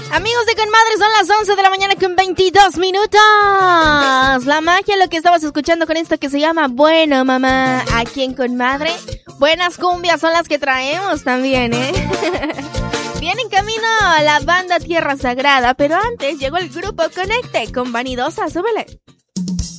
Amigos de Conmadre, son las 11 de la mañana con 22 minutos. La magia, lo que estabas escuchando con esto que se llama Bueno Mamá, aquí en Conmadre. Buenas cumbias son las que traemos también, Viene en camino la banda Tierra Sagrada, pero antes llegó el grupo Conecte con Vanidosa. Súbele.